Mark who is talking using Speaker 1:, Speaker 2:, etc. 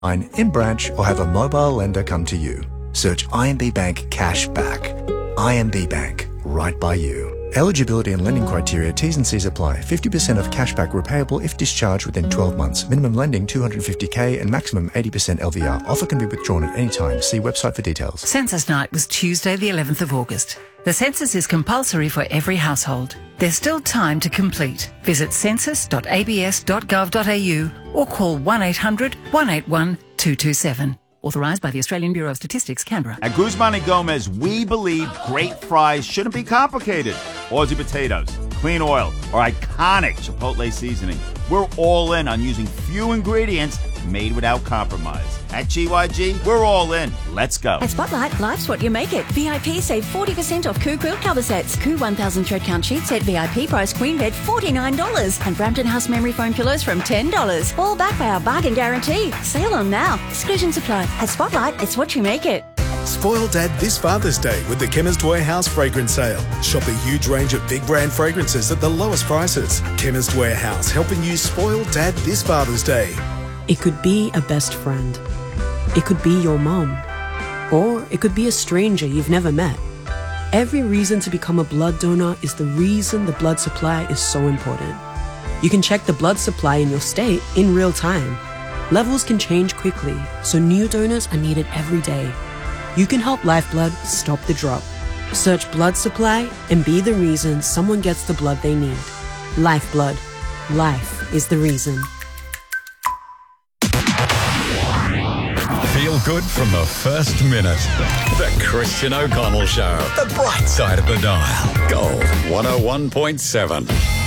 Speaker 1: in branch or have a mobile lender come to you. Search IMB Bank Cash Back. IMB Bank, right by you. Eligibility and lending criteria, T's and C's apply. 50% of cashback repayable if discharged within 12 months. Minimum lending $250K and maximum 80% LVR. Offer can be withdrawn at any time. See website for details.
Speaker 2: Census night was Tuesday the 11th of August. The census is compulsory for every household. There's still time to complete. Visit census.abs.gov.au or call 1800 181 227. Authorised by the Australian Bureau of Statistics, Canberra.
Speaker 3: At Guzman & Gomez, we believe great fries shouldn't be complicated. Aussie potatoes, clean oil, or iconic Chipotle seasoning. We're all in on using few ingredients made without compromise. At GYG, we're all in. Let's go.
Speaker 4: At Spotlight, life's what you make it. VIP save 40% off Koo Quilt cover sets. Koo 1000 thread count sheet set VIP price queen bed $49. And Brampton House memory foam pillows from $10. All backed by our bargain guarantee. Sale on now. Exclusions apply. At Spotlight, it's what you make it.
Speaker 5: Spoil Dad this Father's Day with the Chemist Warehouse fragrance sale. Shop a huge range of big brand fragrances at the lowest prices. Chemist Warehouse, helping you spoil Dad this Father's Day.
Speaker 6: It could be a best friend. It could be your mom. Or it could be a stranger you've never met. Every reason to become a blood donor is the reason the blood supply is so important. You can check the blood supply in your state in real time. Levels can change quickly, so new donors are needed every day. You can help Lifeblood stop the drop. Search blood supply and be the reason someone gets the blood they need. Lifeblood. Life is the reason.
Speaker 7: Feel good from the first minute. The Christian O'Connell Show. The bright side of the dial. Gold 101.7.